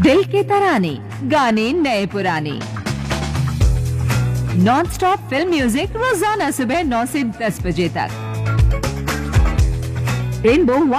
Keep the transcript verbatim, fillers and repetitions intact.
दिल के तराने, गाने नए पुराने, नॉन स्टॉप फिल्म म्यूजिक रोजाना सुबह नौ से दस बजे तक। रेनबो